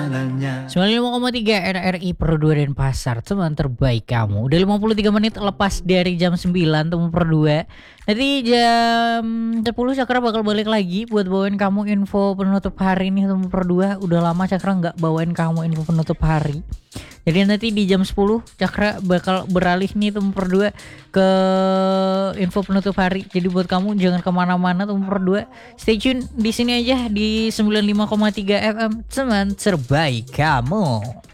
jalannya. 95,3 RRI per 2 dan pasar, teman terbaik kamu. Udah 53 menit lepas dari jam 9 teman per 2. Nanti jam 10 Cakra bakal balik lagi buat bawain kamu info penutup hari nih teman per 2. Udah lama Cakra nggak bawain kamu info penutup hari. Jadi nanti di jam 10 Cakra bakal beralih nih teman per 2 ke info penutup hari. Jadi buat kamu jangan kemana-mana teman per 2. Stay tune di sini aja di 95,3 FM, teman terbaik kamu.